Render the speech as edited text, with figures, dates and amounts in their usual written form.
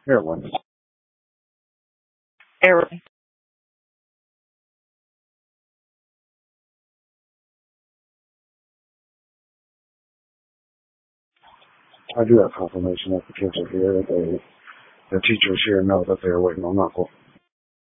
Airline. Airline. I do have confirmation that the kids are here. The teachers here know that they are waiting on Uncle.